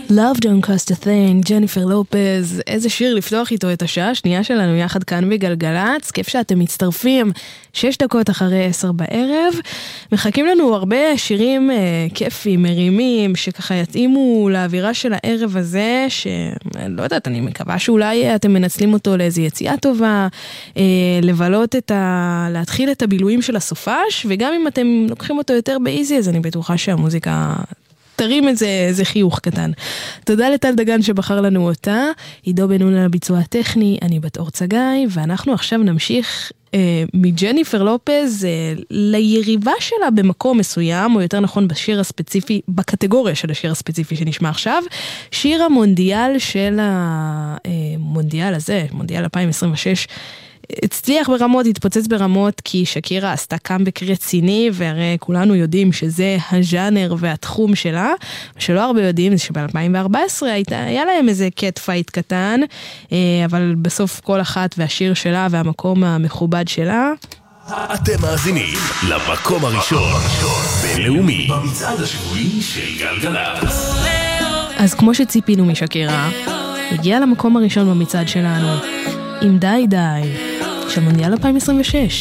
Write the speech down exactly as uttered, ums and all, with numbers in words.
Love Don't Cost a Thing, ג'ניפר לופז. איזה שיר לפתוח איתו את השעה השנייה שלנו יחד כאן בגלגלץ. כיף שאתם מצטרפים, שש דקות אחרי עשר בערב. מחכים לנו הרבה שירים אה, כיפים, מרימים, שככה יתאימו לאווירה של הערב הזה, שלא יודעת, אני מקווה שאולי אתם מנצלים אותו לאיזו יציאה טובה, אה, לבלות את ה... להתחיל את הבילויים של הסופש, וגם אם אתם לוקחים אותו יותר באיזי, אז אני בטוחה שהמוזיקה... תרים את זה, איזה חיוך קטן. תודה לטל דגן שבחר לנו אותה, עידו בן נון על הביצוע הטכני, אני בת אור צגאי, ואנחנו עכשיו נמשיך אה, מג'ניפר לופז אה, ליריבה שלה במקום מסוים, או יותר נכון בשיר הספציפי, בקטגוריה של השיר הספציפי שנשמע עכשיו, שיר המונדיאל של המונדיאל הזה, מונדיאל אלפיים עשרים ושש, הצליח ברמות, התפוצץ ברמות, כי שקירה עשתה קאמבק רציני, והרי כולנו יודעים שזה הז'אנר והתחום שלה, ושלא הרבה יודעים, זה שב-אלפיים וארבע עשרה הייתה, היה להם איזה קט פייט קטן, אבל בסוף כל אחת והשיר שלה והמקום המכובד שלה. אתם מאזינים למקום הראשון בינלאומי במצעד השבועי של גלגלצ. אז כמו שציפינו משקירה, הגיעה למקום הראשון במצעד שלנו, עם די די, של מונדיאל אלפיים עשרים ושש.